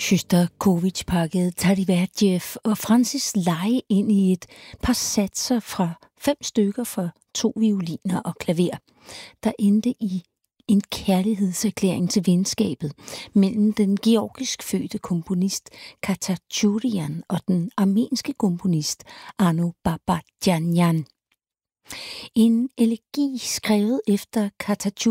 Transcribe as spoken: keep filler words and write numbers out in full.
Sjostakovitj pakkede Tadeverdijev og Francis Lai ind i et par satser fra fem stykker for to violiner og klaver, der endte i en kærlighedserklæring til venskabet mellem den georgisk fødte komponist Khatachurian og den armenske komponist Anu Babadjanyan. En elegi skrevet efter Khatachurian